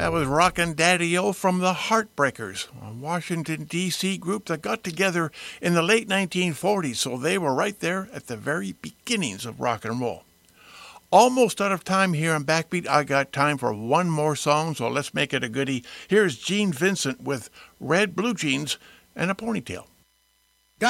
That was Rockin' Daddy-O from the Heartbreakers, a Washington, D.C. group that got together in the late 1940s, so they were right there at the very beginnings of rock and roll. Almost out of time here on Backbeat. I got time for one more song, so let's make it a goodie. Here's Gene Vincent with Red Blue Jeans and a Ponytail.